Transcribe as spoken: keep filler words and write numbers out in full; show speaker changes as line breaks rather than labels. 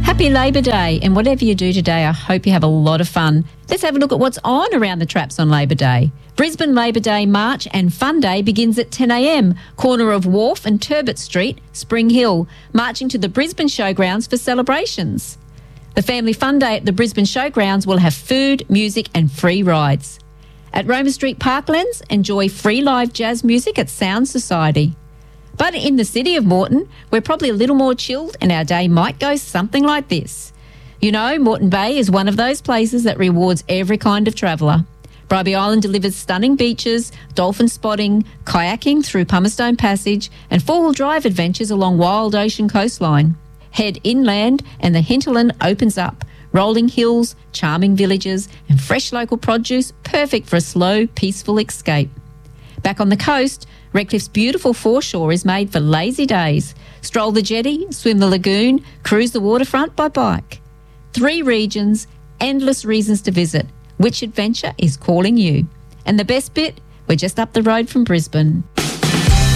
Happy Labor Day, and whatever you do today, I hope you have a lot of fun. Let's have a look at what's on around the traps on Labor Day. Brisbane Labor Day March and Fun Day begins at ten a m, corner of Wharf and Turbot Street, Spring Hill, marching to the Brisbane Showgrounds for celebrations. The Family Fun Day at the Brisbane Showgrounds will have food, music and free rides. At Roma Street Parklands, enjoy free live jazz music at Sound Society. But in the city of Moreton, we're probably a little more chilled and our day might go something like this. You know, Moreton Bay is one of those places that rewards every kind of traveller. Bribie Island delivers stunning beaches, dolphin spotting, kayaking through Pumicestone Passage and four-wheel drive adventures along Wild Ocean coastline. Head inland and the hinterland opens up. Rolling hills, charming villages and fresh local produce, perfect for a slow, peaceful escape. Back on the coast, Redcliffe's beautiful foreshore is made for lazy days. Stroll the jetty, swim the lagoon, cruise the waterfront by bike. Three regions, endless reasons to visit. Which adventure is calling you? And the best bit? We're just up the road from Brisbane.